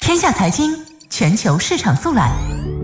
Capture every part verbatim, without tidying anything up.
天下财经全球市场速览。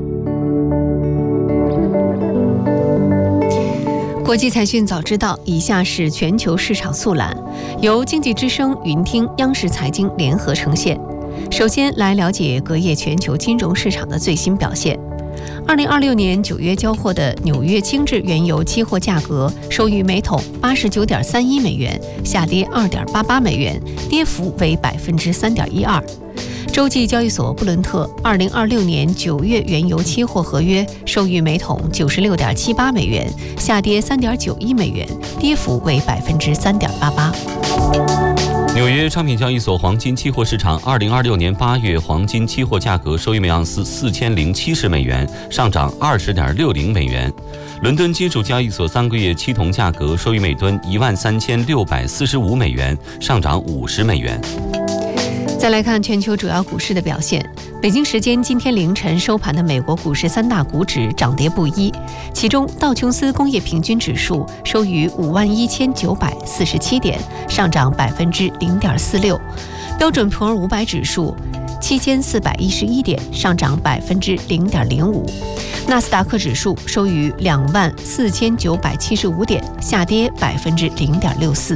国际财讯早知道，以下是全球市场速览，由经济之声、云听、央视财经联合呈现。首先来了解隔夜全球金融市场的最新表现。二零二六年九月交货的纽约轻质原油期货价格收于每桶八十九点三一美元，下跌二点八八美元，跌幅为百分之三点一二。洲际交易所布伦特二零二六年九月原油期货合约收于每桶九十六点七八美元，下跌三点九一美元，跌幅为百分之三点八八。 纽约商品交易所黄金期货市场二零二六年八月黄金期货价格收于每盎司四千零七十美元，上涨二十点六零美元。伦敦金属交易所三个月期铜价格收于每吨一万三千六百四十五美元，上涨五十美元。 再来看全球主要股市的表现。北京时间今天凌晨收盘的美国股市三大股指涨跌不一，其中道琼斯工业平均指数收于五万一千九百四十七点，上涨百分之零点四六；标准普尔五百指数七千四百一十一点，上涨百分之零点零五；纳斯达克指数收于两万四千九百七十五点，下跌百分之零点六四。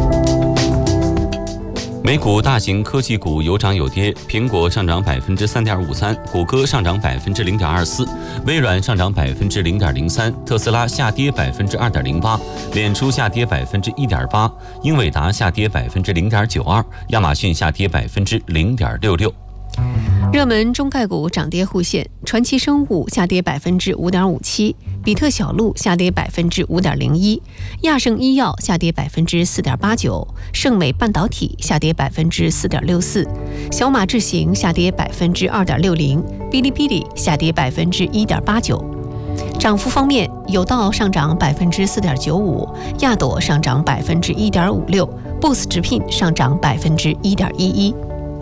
美股大型科技股有涨有跌，苹果上涨百分之三点五三，谷歌上涨百分之零点二四，微软上涨百分之零点零三，特斯拉下跌百分之二点零八，脸书下跌百分之一点八，英伟达下跌百分之零点九二，亚马逊下跌百分之零点六六。 热门中概股涨跌互现，传奇生物下跌百分之五点五七，比特小路下跌百分之五点零一，亚盛医药下跌百分之四点八九，盛美半导体下跌百分之四点六四，小马智行下跌百分之二点六零，哔哩哔哩下跌百分之一点八九。涨幅方面，有道上涨百分之四点九五，亚朵上涨百分之一点五六 ，B O S S 直聘上涨百分之一点一一。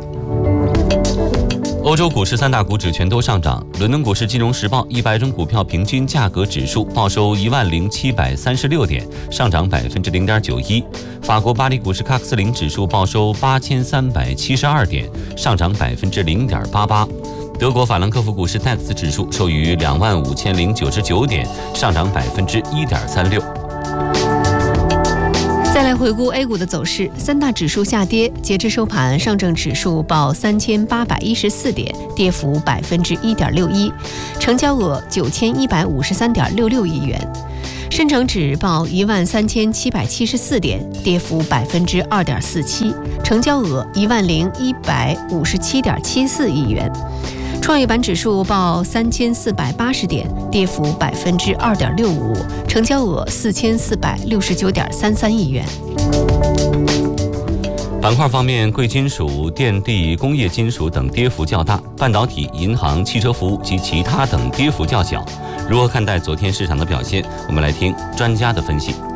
欧洲股市三大股指全都上涨，伦敦股市金融时报一百种股票平均价格指数报收一万零七百三十六点，上涨百分之零点九一；法国巴黎股市喀克斯林指数报收八千三百七十二点，上涨百分之零点八八；德国法兰克福股市 D A X 指数收于两万五千零九十九点，上涨百分之一点三六。 再来回顾 A 股的走势，三大指数下跌，截至收盘，上证指数报三千八百一十四点，跌幅百分之一点六一，成交额九千一百五十三点六六亿元；深成指报一万三千七百七十四点，跌幅百分之二点四七，成交额一万零一百五十七点七四亿元；创业板指数报三千四百八十点，跌幅百分之二点六五，成交额四千四百六十九点三三亿元。 板块方面，贵金属、电力、工业金属等跌幅较大，半导体、银行、汽车服务及其他等跌幅较小。如何看待昨天市场的表现？我们来听专家的分析。